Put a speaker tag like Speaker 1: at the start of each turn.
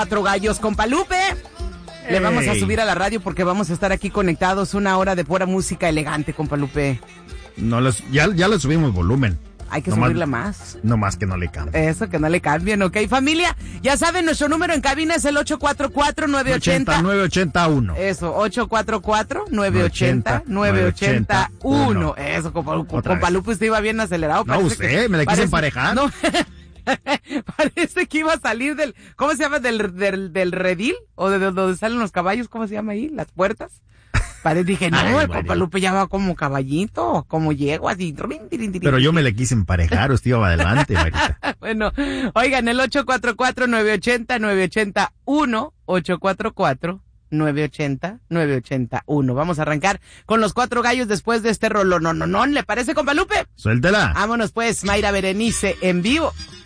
Speaker 1: Cuatro Gallos, compa Lupe. Le vamos a subir a la radio porque vamos a estar aquí conectados 1 hora de pura música elegante, compa Lupe.
Speaker 2: Ya le subimos volumen.
Speaker 1: Hay que subirla más.
Speaker 2: No más que no le cambien.
Speaker 1: Eso, que no le cambien, ¿ok? Familia, ya saben, nuestro número en cabina es el 844-980. Eso, 844-980-981. Eso, compa Lupe, usted iba bien acelerado.
Speaker 2: No, usted, me la quise emparejar. No.
Speaker 1: Parece que iba a salir del, ¿cómo se llama? Del redil, o de donde salen los caballos, ¿cómo se llama ahí? Las puertas. Dije, no, el compa Lupe ya va como caballito, como yegua, así.
Speaker 2: Pero yo me le quise emparejar, usted iba adelante, Marita.
Speaker 1: Bueno, oigan, el 844-980-981, 844-980-981. Vamos a arrancar con los Cuatro Gallos después de este rolón. ¿Le parece, compa Lupe?
Speaker 2: Suéltela.
Speaker 1: Vámonos pues, Mayra Berenice en vivo.